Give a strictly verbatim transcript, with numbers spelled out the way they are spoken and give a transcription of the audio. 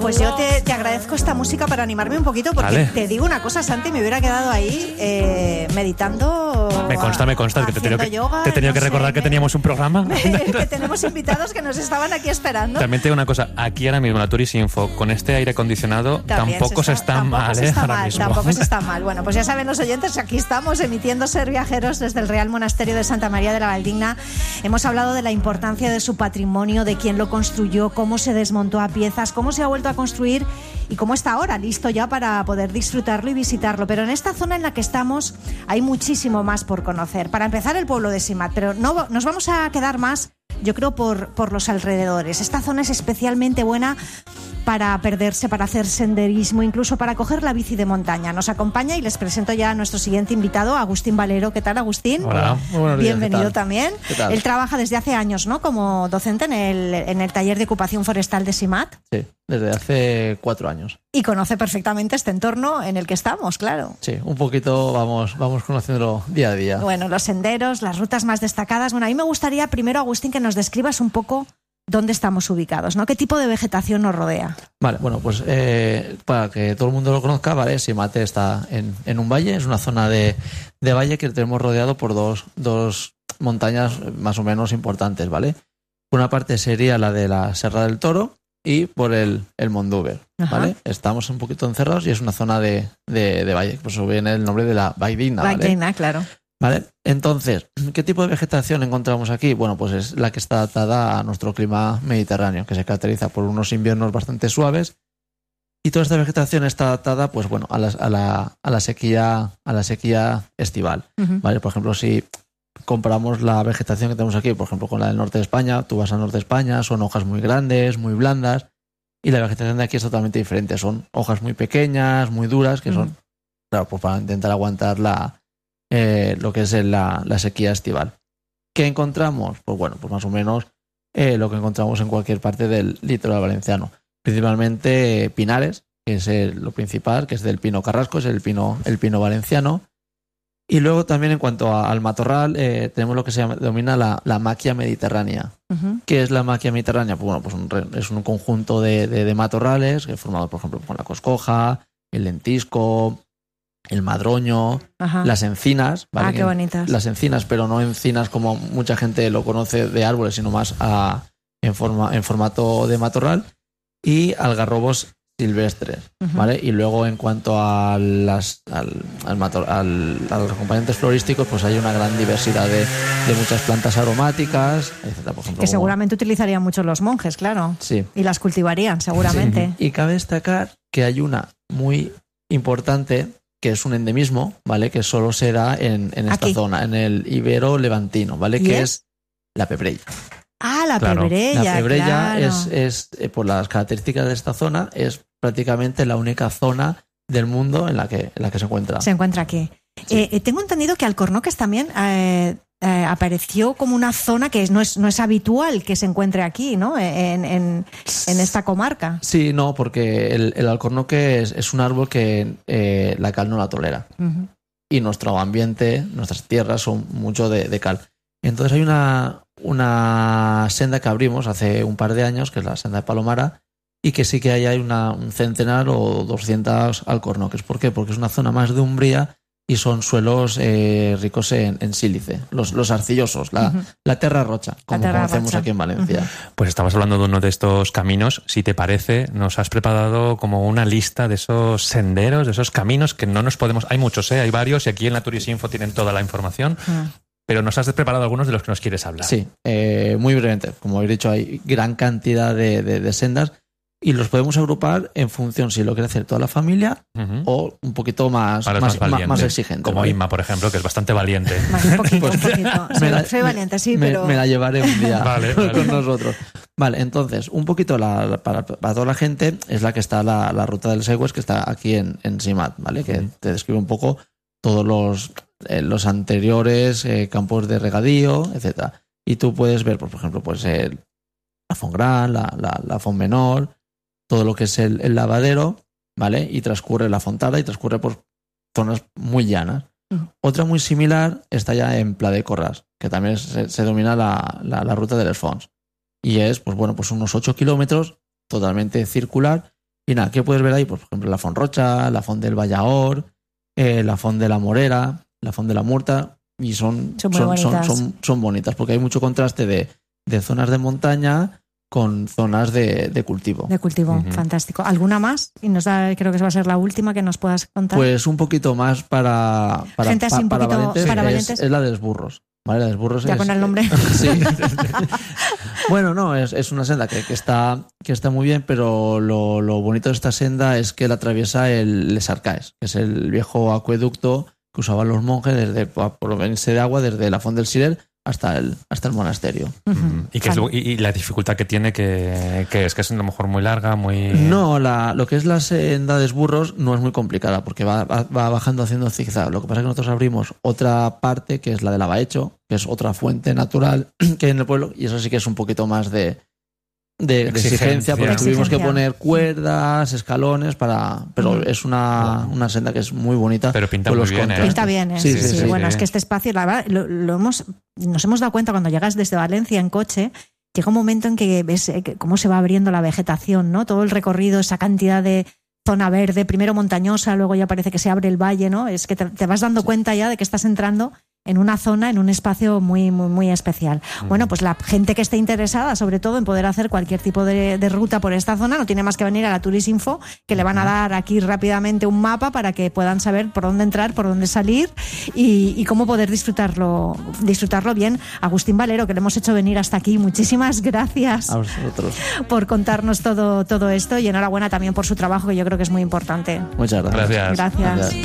Pues yo te, te agradezco esta música para animarme un poquito, porque vale. Te digo una cosa, Santi, me hubiera quedado ahí eh, meditando. Me consta, me consta, que te he tenido que, yoga, te he tenido no que recordar sé, que me, teníamos un programa. Me, que tenemos invitados que nos estaban aquí esperando. También te digo una cosa, aquí ahora mismo la Turisinfo, con este aire acondicionado, También tampoco se se está, está, mal, tampoco se ¿eh? está Ahora mal, mismo. Tampoco se está mal. Bueno, pues ya saben los oyentes, aquí estamos emitiendo Ser Viajeros desde el Real Monasterio de Santa María de la Valdigna. Hemos hablado de la importancia de su patrimonio, de quién lo construyó, cómo se desmontó a piezas, cómo se ha vuelto a construir y cómo está ahora, listo ya para poder disfrutarlo y visitarlo. Pero en esta zona en la que estamos hay muchísimo más por conocer. Para empezar, el pueblo de Simat, pero no nos vamos a quedar más, yo creo, por, por los alrededores. Esta zona es especialmente buena para perderse, para hacer senderismo, incluso para coger la bici de montaña. Nos acompaña y les presento ya a nuestro siguiente invitado, Agustín Valero. ¿Qué tal, Agustín? Hola, muy buenos días. Bienvenido ¿Qué tal? también. ¿Qué tal? Él trabaja desde hace años, ¿no?, como docente en el, en el taller de ocupación forestal de Simat. Sí, desde hace cuatro años. Y conoce perfectamente este entorno en el que estamos, claro. Sí, un poquito vamos, vamos conociéndolo día a día. Bueno, los senderos, las rutas más destacadas. Bueno, a mí me gustaría primero, Agustín, que nos describas un poco dónde estamos ubicados, ¿no? ¿Qué tipo de vegetación nos rodea? Vale, bueno, pues eh, para que todo el mundo lo conozca, ¿vale? Simat está en, en un valle, es una zona de, de valle que tenemos rodeado por dos, dos montañas más o menos importantes, ¿vale? Una parte sería la de la Serra del Toro y por el, el Mondúber, ¿vale? Ajá. Estamos un poquito encerrados y es una zona de, de, de valle, por eso viene el nombre de la Valdigna, ¿vale? Valdigna, claro. Vale, entonces, ¿qué tipo de vegetación encontramos aquí? Bueno, pues es la que está adaptada a nuestro clima mediterráneo, que se caracteriza por unos inviernos bastante suaves. Y toda esta vegetación está adaptada, pues bueno, a la, a la, a la sequía, a la sequía estival. Uh-huh. Vale, por ejemplo, si comparamos la vegetación que tenemos aquí, por ejemplo, con la del norte de España, tú vas al norte de España, son hojas muy grandes, muy blandas, y la vegetación de aquí es totalmente diferente. Son hojas muy pequeñas, muy duras, que son, uh-huh. claro, pues para intentar aguantar la Eh, lo que es la, la sequía estival. ¿Qué encontramos? Pues bueno, pues más o menos eh, lo que encontramos en cualquier parte del litoral valenciano. Principalmente eh, pinares, que es el, lo principal, que es del pino carrasco, es el pino, el pino valenciano. Y luego también en cuanto a, al matorral, eh, tenemos lo que se llama, denomina la, la maquia mediterránea. Uh-huh. ¿Qué es la maquia mediterránea? Pues bueno, pues un, es un conjunto de, de, de matorrales que formado, por ejemplo, con la coscoja, el lentisco, el madroño, Ajá. las encinas, ¿vale? Ah, qué bonitas. Las encinas, pero no encinas como mucha gente lo conoce de árboles, sino más a, en, forma, en formato de matorral, y algarrobos silvestres, uh-huh. ¿vale? Y luego en cuanto a las al, al mator, al, a los componentes florísticos, pues hay una gran diversidad de, de muchas plantas aromáticas, etcétera. Por ejemplo, que como... seguramente utilizarían mucho los monjes, claro. Sí. Y las cultivarían, seguramente. Sí. Y cabe destacar que hay una muy importante, que es un endemismo, ¿vale? Que solo se da en, en esta Aquí. zona, en el Ibero-Levantino, ¿vale? ¿Y Que es? es la pebrella. Ah, la Claro. pebrella, La pebrella claro. es, es eh, por las características de esta zona, es prácticamente la única zona del mundo en la que, en la que se encuentra. Se encuentra aquí. Sí. Eh, eh, tengo entendido que Alcornoques también eh, eh, apareció como una zona que no es, no es habitual que se encuentre aquí, ¿no? En, en, en esta comarca. Sí, no, porque el, el alcornoque es, es un árbol que eh, la cal no la tolera. Uh-huh. Y nuestro ambiente, nuestras tierras son mucho de, de cal. Entonces hay una, una senda que abrimos hace un par de años, que es la senda de Palomara, y que sí que ahí hay una, un centenar o doscientos alcornoques. ¿Por qué? Porque es una zona más de umbría y son suelos eh, ricos en, en sílice, los, los arcillosos, la, uh-huh. la terra rocha, como terra conocemos rocha. aquí en Valencia. Uh-huh. Pues estamos hablando de uno de estos caminos. Si te parece, nos has preparado como una lista de esos senderos, de esos caminos que no nos podemos... Hay muchos, ¿eh? Hay varios, y aquí en la Turisinfo tienen toda la información. Uh-huh. Pero nos has preparado algunos de los que nos quieres hablar. Sí, eh, muy brevemente. Como habéis dicho, hay gran cantidad de, de, de sendas y los podemos agrupar en función si lo quiere hacer toda la familia uh-huh. o un poquito más, más, más, más exigente. Como ¿vale? Inma, por ejemplo, que es bastante valiente. Más, un poquito, pues, un poquito. Soy, la, soy valiente, sí, me, pero... Me la llevaré un día vale, con vale. nosotros. Vale, entonces, un poquito la, la, para, para toda la gente es la que está la, la ruta del Segües, que está aquí en, en Simat, ¿vale? Que uh-huh. te describe un poco todos los... Eh, los anteriores eh, campos de regadío, etcétera. Y tú puedes ver, pues, por ejemplo, pues el, la Font Gran, la, la, la Font Menor, todo lo que es el, el lavadero, ¿vale? Y transcurre la Fontada y transcurre por zonas muy llanas. Uh-huh. Otra muy similar está ya en Pla de Corràs, que también se, se denomina la, la, la ruta de les Fonts. Y es, pues bueno, pues unos ocho kilómetros, totalmente circular, Y nada, ¿qué puedes ver ahí? Pues, por ejemplo, la Font Rocha, la Font del Vallahor, eh, la Font de la Morera, la Font de la Murta, y son, Son muy son, son, bonitas. son, son bonitas, porque hay mucho contraste de, de zonas de montaña con zonas de, de cultivo. De cultivo, Ujú. fantástico. ¿Alguna más? Y nos da, creo que va a ser la última que nos puedas contar. Pues un poquito más para, para, Gente así un para poquito- valientes, para es, valientes. es la de los burros. ¿Vale? La de los burros Ya es, con el nombre. Sí. Bueno, no, es, es una senda que, que, está, que está muy bien, pero lo, lo bonito de esta senda es que la atraviesa el Les Arcaes, que es el viejo acueducto que usaban los monjes desde por venirse de agua desde la Font del Cirer hasta el, hasta el monasterio. Ujú. Y, que es, Fan- y, y la dificultad que tiene, que, que es que es a lo mejor muy larga, muy... No, la, lo que es la senda de Burros no es muy complicada porque va, va, va bajando haciendo zigzag. Lo que pasa es que nosotros abrimos otra parte que es la del Abahecho, que es otra fuente natural que hay en el pueblo, y eso sí que es un poquito más de, de, de Exigencia. exigencia, porque Exigencia. tuvimos que poner cuerdas, escalones, para pero Ujú. es una, una senda que es muy bonita. Pero pinta con muy los bien, ¿eh? contrastes. Pinta bien, ¿eh? Sí, Sí, sí, sí, sí. Bueno, sí. es que este espacio, la verdad, lo, lo hemos, nos hemos dado cuenta cuando llegas desde Valencia en coche, llega un momento en que ves eh, que cómo se va abriendo la vegetación, ¿no? Todo el recorrido, esa cantidad de zona verde, primero montañosa, luego ya parece que se abre el valle, ¿no? Es que te, te vas dando cuenta ya de que estás entrando en una zona, en un espacio muy, muy, muy especial. Bueno, pues la gente que esté interesada, sobre todo en poder hacer cualquier tipo de, de ruta por esta zona, no tiene más que venir a la Turisinfo, que le van a dar aquí rápidamente un mapa para que puedan saber por dónde entrar, por dónde salir y, y cómo poder disfrutarlo, disfrutarlo bien. Agustín Valero, que le hemos hecho venir hasta aquí, muchísimas gracias A vosotros. por contarnos todo, todo esto y enhorabuena también por su trabajo, que yo creo que es muy importante. Muchas gracias. Gracias. Gracias. Gracias.